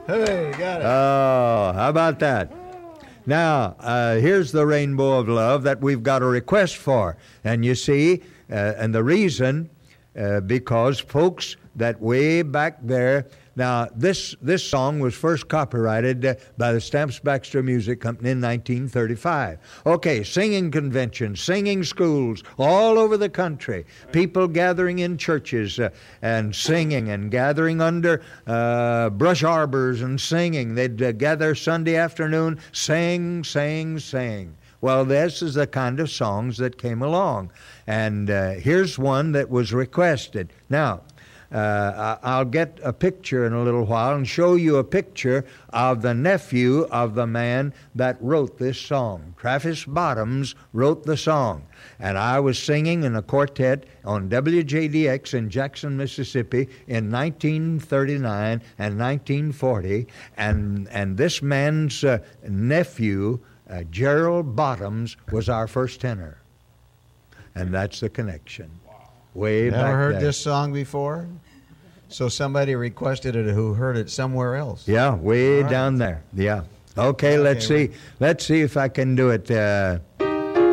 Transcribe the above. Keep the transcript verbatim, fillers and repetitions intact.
Hey, got it. Oh, how about that? Now, uh, here's the Rainbow of Love that we've got a request for. And you see, uh, and the reason, uh, because folks that way back there, now this this song was first copyrighted uh, by the Stamps Baxter Music Company in nineteen thirty-five. Okay, singing conventions, singing schools all over the country, people gathering in churches uh, and singing and gathering under uh, brush arbors and singing. They'd uh, gather Sunday afternoon, sing, sing, sing. Well, this is the kind of songs that came along. And uh, here's one that was requested. Now, Uh, I'll get a picture in a little while and show you a picture of the nephew of the man that wrote this song. Travis Bottoms wrote the song. And I was singing in a quartet on W J D X in Jackson, Mississippi in nineteen thirty-nine and nineteen forty. And, and this man's uh, nephew, uh, Gerald Bottoms, was our first tenor. And that's the connection. Way Never back heard there. this song before? So somebody requested it who heard it somewhere else. Yeah, way right. down there. Yeah. Okay, let's Okay, see. Let's see if I can do it. Uh,